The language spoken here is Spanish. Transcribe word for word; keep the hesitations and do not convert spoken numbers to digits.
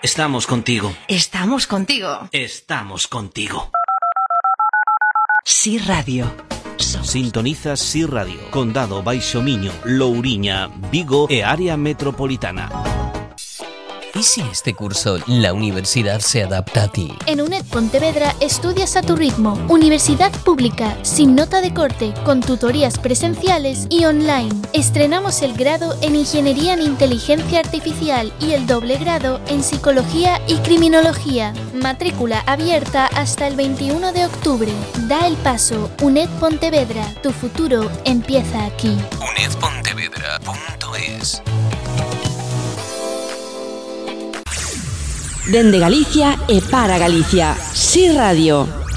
Estamos contigo. Estamos contigo. Estamos contigo. Sí Radio. Sintonizas Sí Radio, Condado Baixo Miño, Louriña, Vigo e área metropolitana. ¿Y si este curso la universidad se adapta a ti? En UNED Pontevedra estudias a tu ritmo. Universidad pública, sin nota de corte, con tutorías presenciales y online. Estrenamos el grado en Ingeniería en Inteligencia Artificial y el doble grado en Psicología y Criminología. Matrícula abierta hasta el veintiuno de octubre. Da el paso. UNED Pontevedra. Tu futuro empieza aquí. uned pontevedra punto es. Dende Galicia e para Galicia. Sí Radio.